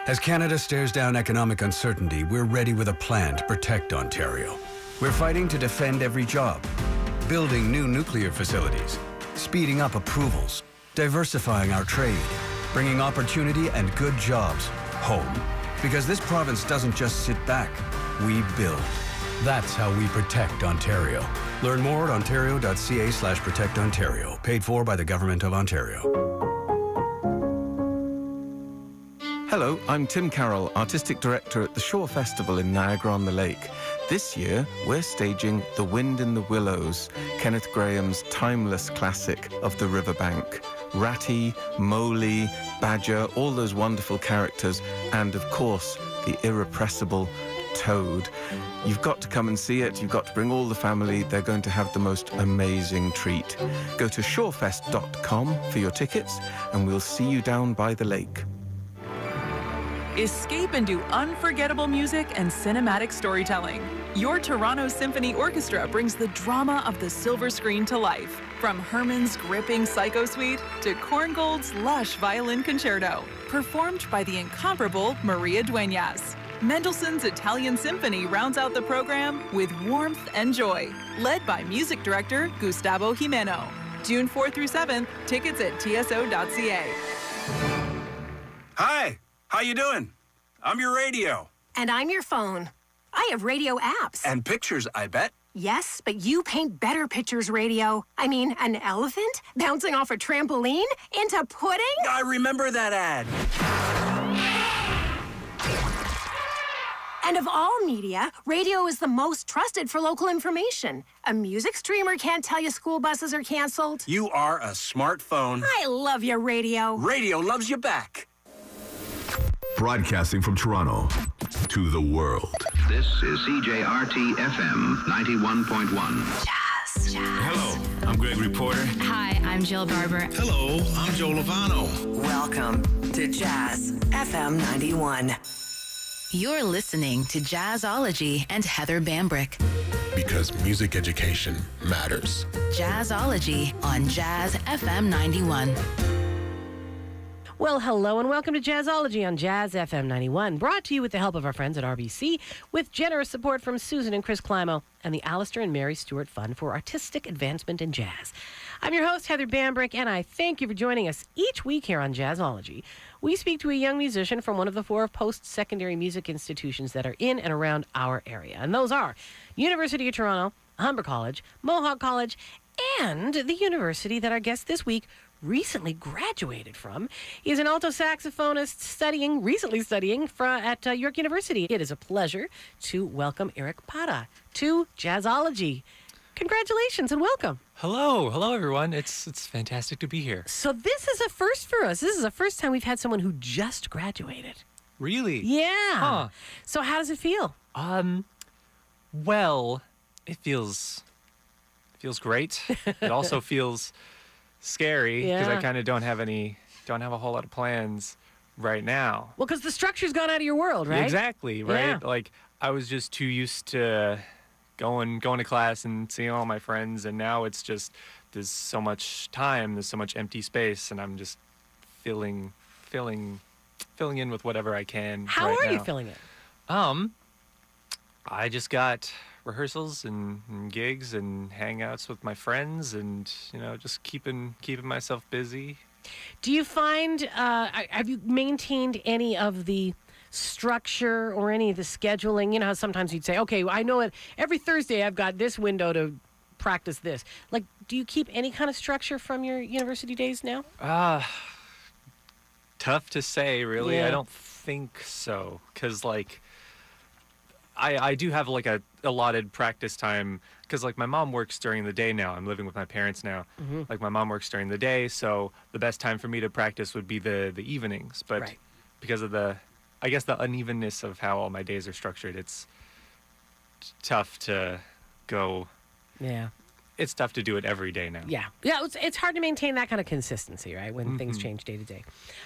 As Canada stares down economic uncertainty, we're ready with a plan to protect Ontario. We're fighting to defend every job, building new nuclear facilities, speeding up approvals, diversifying our trade, bringing opportunity and good jobs home. Because this province doesn't just sit back, we build. That's how we protect Ontario. Learn more at ontario.ca/protectontario. Paid for by the Government of Ontario. Hello, I'm Tim Carroll, Artistic Director at the Shore Festival in Niagara-on-the-Lake. This year, we're staging The Wind in the Willows, Kenneth Grahame's timeless classic of the riverbank. Ratty, Mowgli, Badger, all those wonderful characters, and of course, the irrepressible Toad. You've got to come and see it. You've got to bring all the family. They're going to have the most amazing treat. Go to shorefest.com for your tickets, and we'll see you down by the lake. Escape into unforgettable music and cinematic storytelling. Your Toronto Symphony Orchestra brings the drama of the silver screen to life. From Herman's gripping Psycho Suite to Korngold's lush violin concerto. Performed by the incomparable Maria Dueñas. Mendelssohn's Italian Symphony rounds out the program with warmth and joy. Led by music director Gustavo Jimeno. June 4th through 7th, tickets at tso.ca. Hi, how you doing? I'm your radio. And I'm your phone. I have radio apps. And pictures, I bet. Yes, but you paint better pictures, radio. I mean, an elephant bouncing off a trampoline into pudding? I remember that ad. And of all media, radio is the most trusted for local information. A music streamer can't tell you school buses are canceled. You are a smartphone. I love your radio. Radio loves you back. Broadcasting from Toronto to the world. This is CJRT FM 91.1. Jazz. Hello, I'm Gregory Porter. Hi, I'm Jill Barber. Hello, I'm Joe Lovano. Welcome to Jazz FM 91. You're listening to Jazzology and Heather Bambrick. Because music education matters. Jazzology on Jazz FM 91. Well, hello and welcome to Jazzology on Jazz FM 91, brought to you with the help of our friends at RBC, with generous support from Susan and Chris Climo and the Alistair and Mary Stewart Fund for Artistic Advancement in Jazz. I'm your host, Heather Bambrick, and I thank you for joining us each week here on Jazzology. We speak to a young musician from one of the 4 post-secondary music institutions that are in and around our area, and those are University of Toronto, Humber College, Mohawk College, and the university that our guest this week recently graduated from. He is an alto saxophonist recently studying at York University. It is a pleasure to welcome Eric Pata to Jazzology. Congratulations and welcome. Hello everyone. It's fantastic to be here. So this is a first for us. This is the first time we've had someone who just graduated. Really? Yeah. Huh. So how does it feel? Well, it feels great. It also feels scary because I kind of don't have a whole lot of plans right now. Well, because the structure's gone out of your world, right? Exactly, right? Yeah. Like I was just too used to going to class and seeing all my friends, and now it's just there's so much time, there's so much empty space, and I'm just filling in with whatever I can. How right are now. you filling it? I just got rehearsals and gigs and hangouts with my friends, and just keeping myself busy. Do you find have you maintained any of the structure or any of the scheduling? You know how sometimes you'd say, okay, I know it every Thursday I've got this window to practice this. Like, do you keep any kind of structure from your university days now? Tough to say, really. Yeah. I don't think so, because I do have a allotted practice time, because my mom works during the day now. I'm living with my parents now. Mm-hmm. My mom works during the day, so the best time for me to practice would be the evenings. But because of the unevenness of how all my days are structured, it's tough to go. Yeah. It's tough to do it every day now. Yeah. It's hard to maintain that kind of consistency, right? When things change day to day.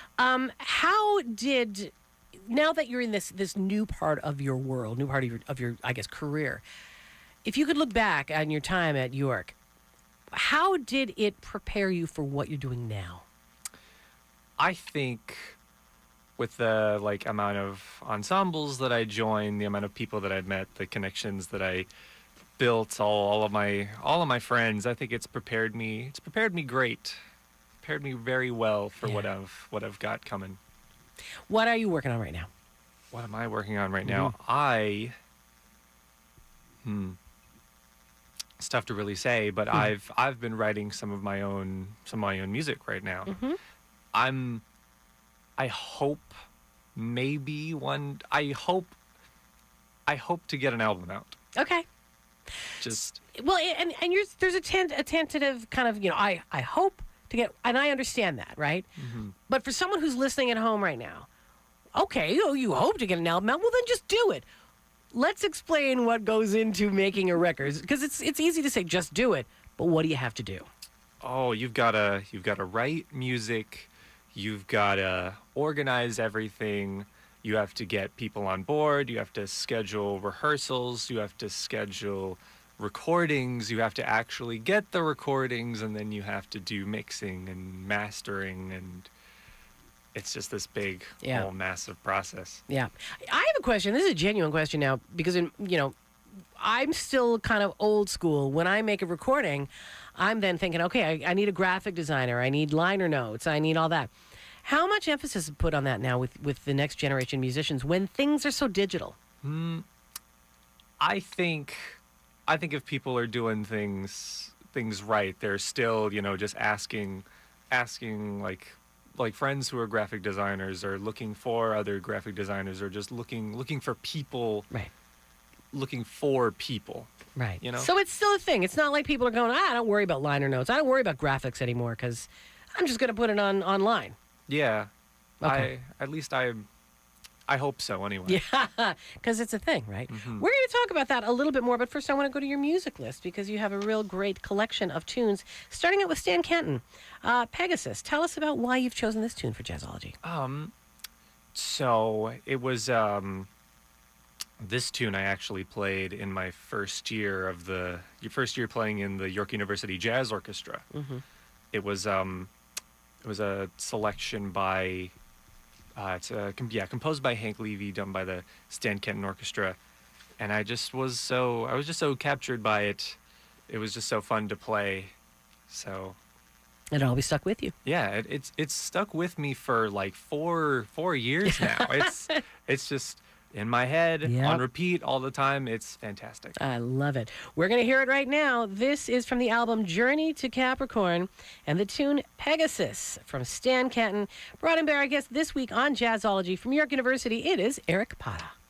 Now that you're in this new part of your world, new part of your I guess career, if you could look back on your time at York, how did it prepare you for what you're doing now? I think with the like amount of ensembles that I joined, the amount of people that I've met, the connections that I built, all of my friends, I think it's prepared me great. Prepared me very well for what I've got coming. What are you working on right now? What am I working on right now? It's tough to really say, but I've been writing some of my own music right now. I hope to get an album out. Okay. Just well, and there's a tentative kind of, I hope to get, and I understand that, right? But for someone who's listening at home right now, okay, you hope to get an album out, well then just do it. Let's explain what goes into making a record, because it's easy to say just do it, but what do you have to do? Oh, you've got to write music, you've got to organize everything, you have to get people on board, you have to schedule rehearsals, you have to schedule recordings, you have to actually get the recordings, and then you have to do mixing and mastering, and it's just this big, whole massive process. Yeah. I have a question. This is a genuine question now, because, I'm still kind of old school. When I make a recording, I'm then thinking, okay, I need a graphic designer. I need liner notes. I need all that. How much emphasis is put on that now with the next generation musicians when things are so digital? I think if people are doing things right, they're still, just asking like friends who are graphic designers or looking for other graphic designers, or just looking for people. Right. Looking for people. Right. So it's still a thing. It's not like people are going, I don't worry about liner notes. I don't worry about graphics anymore because I'm just going to put it online. Yeah. Okay. I hope so anyway. Yeah, because it's a thing, right? We're going to talk about that a little bit more, but first I want to go to your music list because you have a real great collection of tunes, starting out with Stan Kenton. Pegasus, tell us about why you've chosen this tune for Jazzology. So it was this tune I actually played in my first year playing in the York University Jazz Orchestra. It was a selection by composed by Hank Levy, done by the Stan Kenton Orchestra, and I was just so captured by it. It was just so fun to play. So it always stuck with you. Yeah, it's stuck with me for like four years now. It's just in my head, on repeat all the time. It's fantastic. I love it. We're going to hear it right now. This is from the album Journey to Capricorn and the tune Pegasus from Stan Kenton. Brought in by our guest this week on Jazzology from York University, it is Eric Pata.